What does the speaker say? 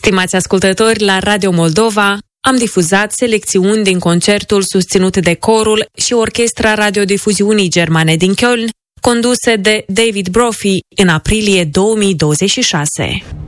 Stimați ascultători, la Radio Moldova am difuzat selecțiuni din concertul susținut de corul și orchestra radiodifuziunii germane din Köln, conduse de David Brophy în aprilie 2026.